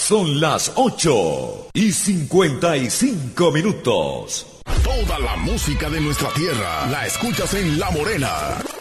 Son las 8:55. Toda la música de nuestra tierra la escuchas en La Morena.